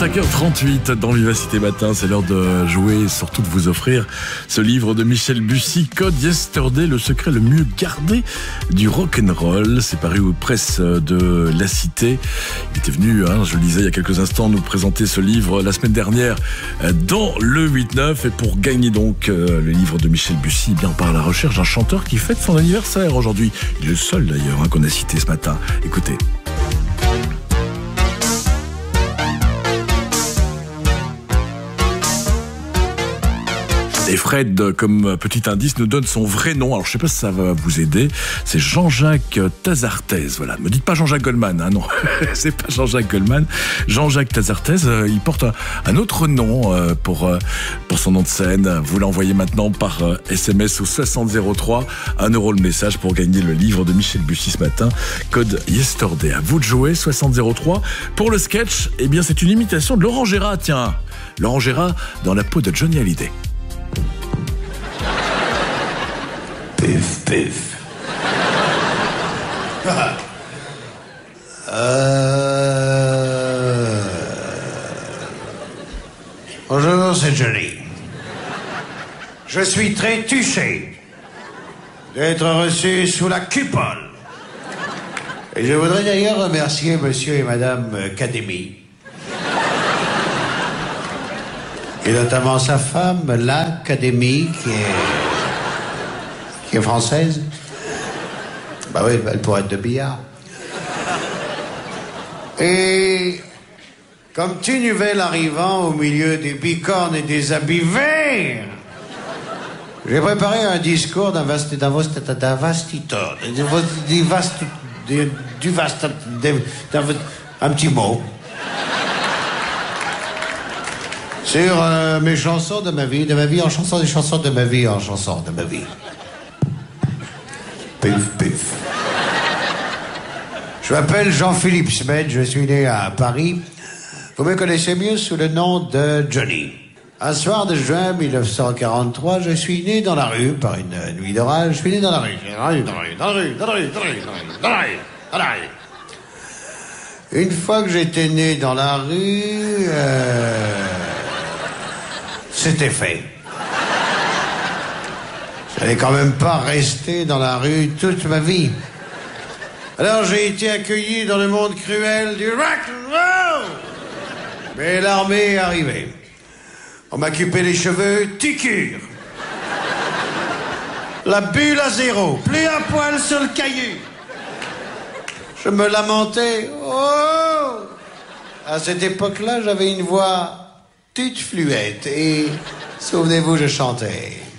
5h38 dans Vivacité Matin, c'est l'heure de jouer et surtout de vous offrir ce livre de Michel Bussy, Code Yesterday, le secret le mieux gardé du rock'n'roll. C'est paru aux presses de La Cité. Il était venu, je le disais il y a quelques instants, nous présenter ce livre la semaine dernière dans le 8-9. Et pour gagner donc le livre de Michel Bussy, eh bien, on part à la recherche d'un chanteur qui fête son anniversaire aujourd'hui. Il est le seul d'ailleurs qu'on a cité ce matin. Écoutez. Et Fred, comme petit indice, nous donne son vrai nom. Alors, je sais pas si ça va vous aider. C'est Jean-Jacques Tazarthez. Voilà. Ne me dites pas Jean-Jacques Goldman. Non, c'est pas Jean-Jacques Goldman. Jean-Jacques Tazarthez, il porte un autre nom pour son nom de scène. Vous l'envoyez maintenant par SMS au 6003. 1 € le message pour gagner le livre de Michel Bussy ce matin. Code Yesterday. À vous de jouer, 6003. Pour le sketch, eh bien, c'est une imitation de Laurent Gérard. Tiens, Laurent Gérard dans la peau de Johnny Hallyday. Pif, pif. Bonjour, c'est Johnny. Je suis très touché d'être reçu sous la coupole. Et je voudrais d'ailleurs remercier monsieur et madame Académie. Et notamment sa femme, l'Académie, qui est française. Bah oui, elle pourrait être de billard. Et comme tout nouvel arrivant au milieu des bicornes et des habits verts, j'ai préparé un discours d'un petit mot sur mes chansons de ma vie en chanson, des chansons de ma vie en chanson de ma vie. Pif, pif. Je m'appelle Jean-Philippe Smet, je suis né à Paris. Vous me connaissez mieux sous le nom de Johnny. Un soir de juin 1943, je suis né dans la rue par une nuit d'orage. Je suis né dans la rue. Une fois que j'étais né dans la rue, c'était fait. J'allais quand même pas rester dans la rue toute ma vie. Alors j'ai été accueilli dans le monde cruel du rock'n'roll. Mais l'armée est arrivée. On m'a coupé les cheveux, ticure. La bulle à zéro, plus un poil sur le caillou. Je me lamentais. Oh! À cette époque-là, j'avais une voix toute fluette et, souvenez-vous, je chantais.